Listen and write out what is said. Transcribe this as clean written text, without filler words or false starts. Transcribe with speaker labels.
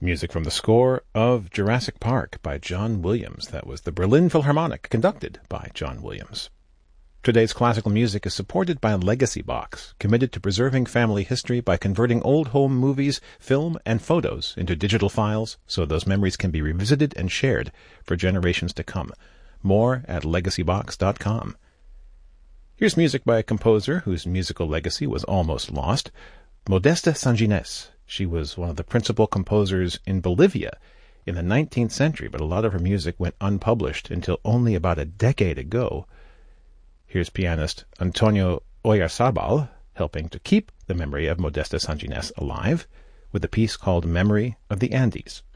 Speaker 1: Music from the score of Jurassic Park by John Williams. That was the Berlin Philharmonic, conducted by John Williams. Today's classical music is supported by Legacy Box, committed to preserving family history by converting old home movies, film, and photos into digital files so those memories can be revisited and shared for generations to come. More at legacybox.com. Here's music by a composer whose musical legacy was almost lost, Modesta Sanginés. She was one of the principal composers in Bolivia in the 19th century, but a lot of her music went unpublished until only about a decade ago. Here's pianist Antonio Oyarzabal helping to keep the memory of Modesta Sanginés alive with a piece called Memory of the Andes.